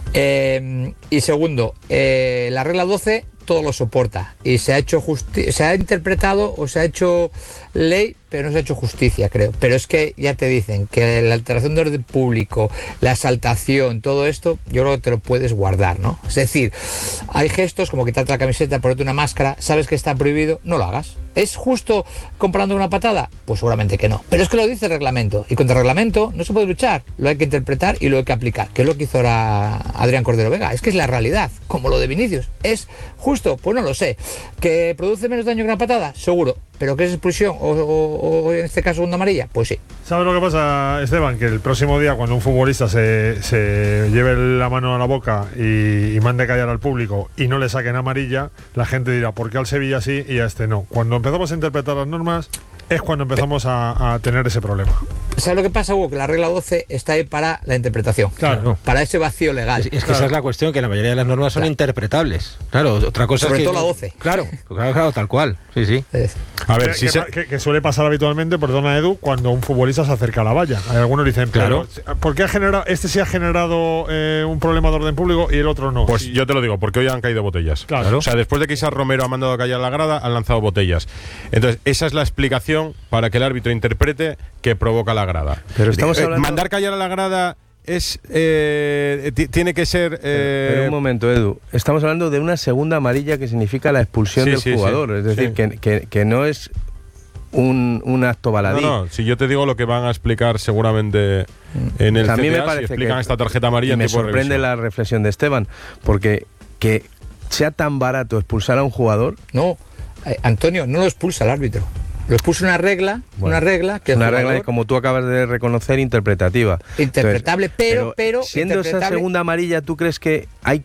Y segundo, la regla 12 todo lo soporta y se ha interpretado o se ha hecho ley, pero no se ha hecho justicia, creo. Pero es que ya te dicen que la alteración de orden público, la exaltación, todo esto, yo creo que te lo puedes guardar, ¿no? Es decir, hay gestos como quitarte la camiseta, ponerte una máscara, sabes que está prohibido, no lo hagas. ¿Es justo comprando una patada? Pues seguramente que no. Pero es que lo dice el reglamento, y contra el reglamento no se puede luchar, lo hay que interpretar y lo hay que aplicar, que es lo que hizo ahora Adrián Cordero Vega. Es que es la realidad, como lo de Vinicius. ¿Es justo? Pues no lo sé. ¿Que produce menos daño que una patada? Seguro. ¿Pero que es expulsión o en este caso segunda amarilla? Pues sí. ¿Sabes lo que pasa, Esteban? Que el próximo día, cuando un futbolista se lleve la mano a la boca y mande callar al público y no le saquen amarilla, la gente dirá, ¿por qué al Sevilla sí y a este no? Cuando empezamos a interpretar las normas es cuando empezamos a tener ese problema. ¿Sabes lo que pasa, Hugo? Que la regla 12 está ahí para la interpretación. Claro. Para ese vacío legal. Es que esa es la cuestión, que la mayoría de las normas son interpretables. Claro, otra cosa sobre es que... todo la 12. Claro, tal cual. Sí. A ver, que suele pasar habitualmente, perdona Edu, cuando un futbolista se acerca a la valla. Hay algunos dicen, claro, ¿por qué este sí ha generado un problema de orden público y el otro no? Pues yo te lo digo, porque hoy han caído botellas. Claro. O sea, después de que Isaac Romero ha mandado a callar la grada, han lanzado botellas. Entonces, esa es la explicación para que el árbitro interprete que provoca la grada. Pero estamos hablando... Mandar callar a la grada tiene que ser... Pero un momento, Edu. Estamos hablando de una segunda amarilla que significa la expulsión del jugador. Es decir, que no es un acto baladí. No, si yo te digo lo que van a explicar seguramente en el CTA, a mí me parece si explican que esta tarjeta amarilla en me tipo de sorprende revisión. la reflexión de Esteban, porque que sea tan barato expulsar a un jugador... No, Antonio, no lo expulsa el árbitro. Lo expulsa una regla, que una regla, como tú acabas de reconocer, interpretativa. Interpretable, entonces, pero siendo esa segunda amarilla, ¿tú crees que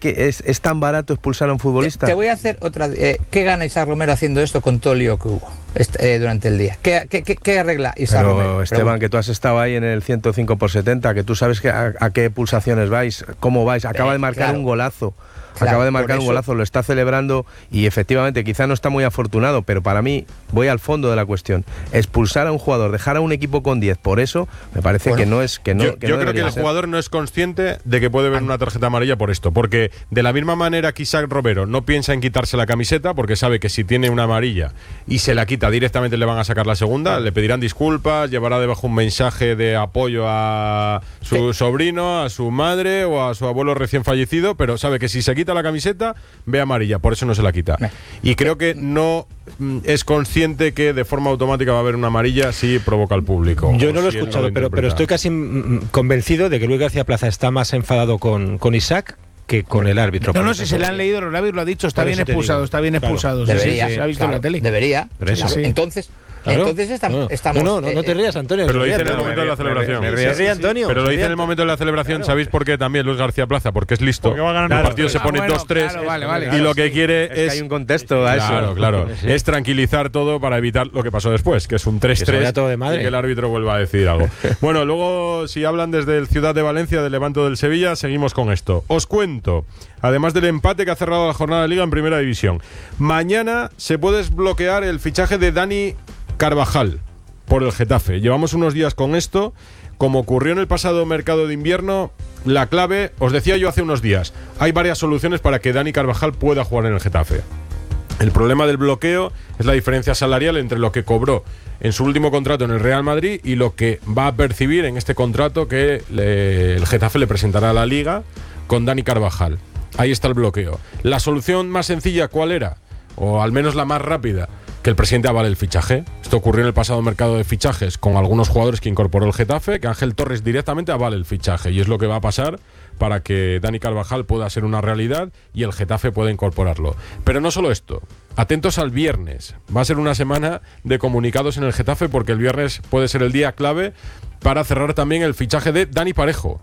es tan barato expulsar a un futbolista? Te voy a hacer otra. ¿Qué gana Isaac Romero haciendo esto con todo el lío que hubo durante el día? ¿Qué arregla Isaac Romero? Pero Esteban, que tú has estado ahí en el 105/70, que tú sabes a qué pulsaciones vais, cómo vais. Acaba de marcar un golazo. Acaba de marcar un golazo, lo está celebrando y efectivamente quizá no está muy afortunado, pero para mí, voy al fondo de la cuestión, expulsar a un jugador, dejar a un equipo con 10, por eso me parece que no es... Yo creo que el jugador no es consciente de que puede ver una tarjeta amarilla por esto, porque de la misma manera que Isaac Romero no piensa en quitarse la camiseta, porque sabe que si tiene una amarilla y se la quita directamente le van a sacar la segunda, le pedirán disculpas, llevará debajo un mensaje de apoyo a su sobrino, a su madre o a su abuelo recién fallecido, pero sabe que si se quita la camiseta, ve amarilla, por eso no se la quita. Y creo que no es consciente que de forma automática va a haber una amarilla si provoca al público. Yo no lo he escuchado, pero estoy casi convencido de que Luis García Plaza está más enfadado con Isaac que con el árbitro. No, si se le han leído, los labios lo ha dicho, está bien expulsado, está bien expulsado. Debería, se ha visto en la tele. Debería. Entonces... Claro. Entonces estamos... No te rías, Antonio. Pero lo dice en el momento de la celebración. Me ríe, Antonio. Pero lo dice en el momento de la celebración, claro. ¿Sabéis por qué también Luis García Plaza? Porque es listo. Porque va a ganar el partido se pone 2-3 y lo que quiere es... hay un contexto a eso. Claro. Es tranquilizar todo para evitar lo que pasó después, que es un 3-3 y que el árbitro vuelva a decir algo. Bueno, luego, si hablan desde el Ciudad de Valencia, del Levanto del Sevilla, seguimos con esto. Os cuento, además del empate que ha cerrado la jornada de Liga en Primera División, mañana se puede desbloquear el fichaje de Dani Carvajal por el Getafe. Llevamos unos días con esto. Como ocurrió en el pasado mercado de invierno, la clave, os decía yo hace unos días, hay varias soluciones para que Dani Carvajal pueda jugar en el Getafe. El problema del bloqueo es la diferencia salarial entre lo que cobró en su último contrato en el Real Madrid y lo que va a percibir en este contrato que el Getafe le presentará a la Liga con Dani Carvajal. Ahí está el bloqueo. La solución más sencilla, ¿cuál era? O al menos la más rápida, que el presidente avale el fichaje. Esto ocurrió en el pasado mercado de fichajes con algunos jugadores que incorporó el Getafe, que Ángel Torres directamente avale el fichaje, y es lo que va a pasar para que Dani Carvajal pueda ser una realidad y el Getafe pueda incorporarlo. Pero no solo esto, atentos al viernes. Va a ser una semana de comunicados en el Getafe, porque el viernes puede ser el día clave para cerrar también el fichaje de Dani Parejo,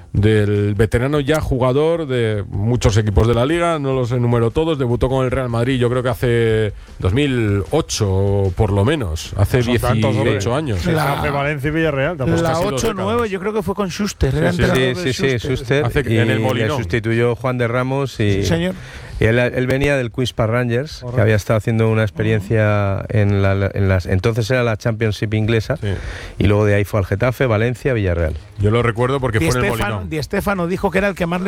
del veterano ya jugador de muchos equipos de la Liga, no los enumero todos, debutó con el Real Madrid yo creo que hace 2008 por lo menos, hace 18 años. Hace Valencia y Villarreal. La 8-9 yo creo que fue con Schuster. Sí, Schuster. En el Molinón. Le sustituyó Juan de Ramos y... Sí, señor. Y él venía del Queen's Park Rangers, que había estado haciendo una experiencia en las entonces era la Championship inglesa, y luego de ahí fue al Getafe, Valencia, Villarreal. Yo lo recuerdo porque fue en el Molinón. Di Stéfano dijo que era el que más le